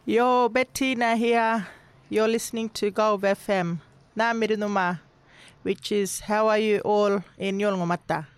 Yo, Bettina here. You're listening to Gulf FM. Na Mirinuma, which is how are you all in Yolngomata?